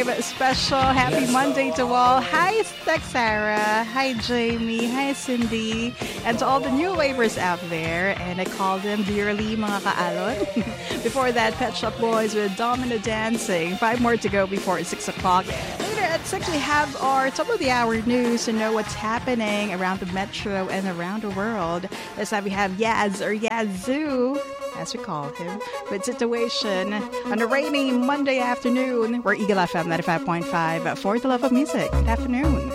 Special happy Monday to all. Hi, Sarah. Hi, Jamie. Hi, Cindy. And to all the new wavers out there. And I call them dearly mga kaalon. Before that, Pet Shop Boys with Domino Dancing. 5 more to go before 6 o'clock. Later at 6, we have our top of the hour news to know what's happening around the metro and around the world. This time we have Yaz or Yazoo, as we call him, with Situation on a rainy Monday afternoon. We're Eagle FM 95.5 for the love of music. Good afternoon.